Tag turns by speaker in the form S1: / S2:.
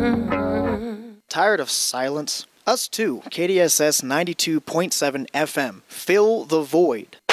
S1: Tired of silence? Us too. KDSS 92.7 FM. Fill the void.